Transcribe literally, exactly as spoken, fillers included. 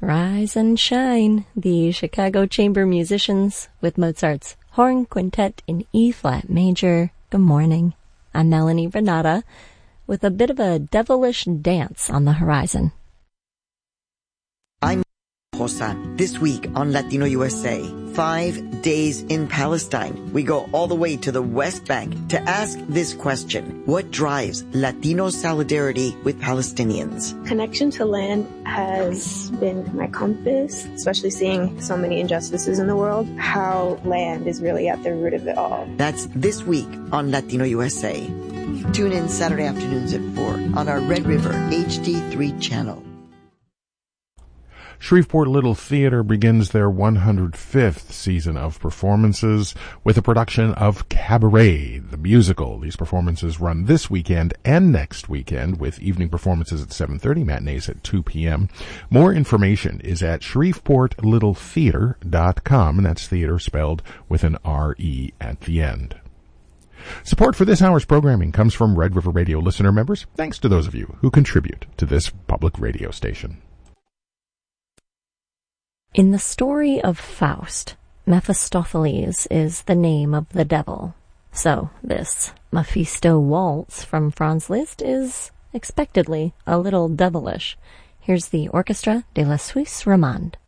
Rise and shine, the Chicago Chamber Musicians with Mozart's Horn Quintet in E-flat major. Good morning. I'm Melanie Renata with a bit of a devilish dance on the horizon. I'm Rosa. This week on Latino U S A, five days in Palestine. We go all the way to the West Bank to ask this question: what drives Latino solidarity with Palestinians? Connection to land has been my compass, especially seeing so many injustices in the world, how land is really at the root of it all. That's this week on Latino U S A. Tune in Saturday afternoons at four on our Red River H D three channel. Shreveport Little Theater begins their one hundred fifth season of performances with a production of Cabaret, the musical. These performances run this weekend and next weekend with evening performances at seven thirty, matinees at two p.m. More information is at shreveport little theater dot com, and that's theater spelled with an R E at the end. Support for this hour's programming comes from Red River Radio listener members. Thanks to those of you who contribute to this public radio station. In the story of Faust, Mephistopheles is the name of the devil. So this Mephisto waltz from Franz Liszt is expectedly a little devilish. Here's the Orchestra de la Suisse Romande.